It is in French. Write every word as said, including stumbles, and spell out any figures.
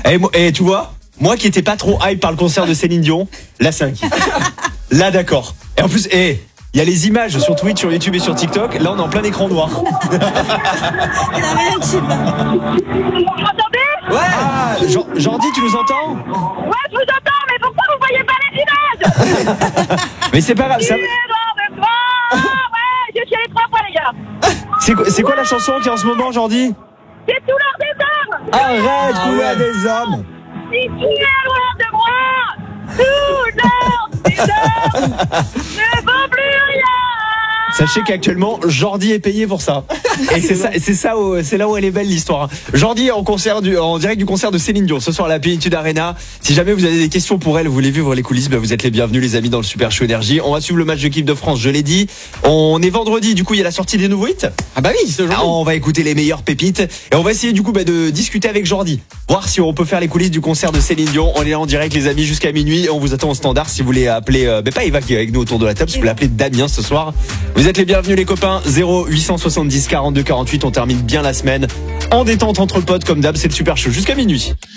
Et, et tu vois, moi qui étais pas trop hype par le concert de Céline Dion, là c'est un kiff. Là d'accord. Et en plus, et hey, il y a les images sur Twitch, sur YouTube et sur TikTok. Là on est en plein écran noir. Il a rien qui va. Vous m'entendez? Ouais. Ah, Jean- Jordi, tu nous entends? Ouais, je vous entends, mais pourquoi vous voyez pas les images? Mais c'est pas grave. Ça... Il est dans le froid. Ouais, je suis allé trois fois, les gars. C'est quoi, c'est quoi la chanson qui est en ce moment, Jordi? C'est tout l'heure des hommes. Arrête, Ah couler ouais. des hommes. Si tu es loin de moi, tout l'heure des hommes ne vaut plus rien. Sachez qu'actuellement, Jordi est payé pour ça. Et c'est ça, c'est ça, où, c'est là où elle est belle l'histoire. Jordi en concert du, en direct du concert de Céline Dion ce soir à la Plénitude Arena. Si jamais vous avez des questions pour elle, vous voulez vivre les coulisses, ben vous êtes les bienvenus les amis dans le Super Show Énergie. On va suivre le match de l'équipe de France, je l'ai dit. On est vendredi, du coup il y a la sortie des nouveaux hits. Ah bah oui, ce Ah, jour. on va écouter les meilleures pépites et on va essayer du coup bah, de discuter avec Jordi, voir si on peut faire les coulisses du concert de Céline Dion. On est là en direct les amis jusqu'à minuit et on vous attend au standard si vous voulez appeler, euh, bah, pas Eva qui est avec nous autour de la table, si vous voulez appeler Damien ce soir. Vous êtes les bienvenus les copains. Zéro huit cent soixante-dix quarante-deux quarante-huit. On termine bien la semaine en détente entre potes comme d'hab, c'est le Super Show jusqu'à minuit.